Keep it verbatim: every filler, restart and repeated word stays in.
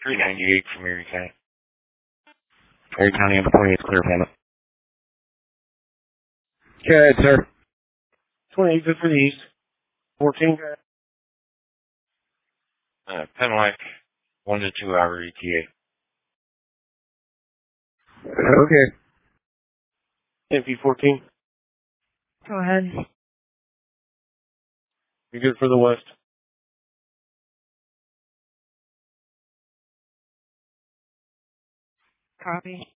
three ninety-eight from Erie County. Erie County on the twenty-eighth, clear payment. Good, sir. twenty-eight, good for the east. fourteen. Uh, Penwick, one to two hour E T A. Okay. M P fourteen. Go ahead. You're good for the west. Copy.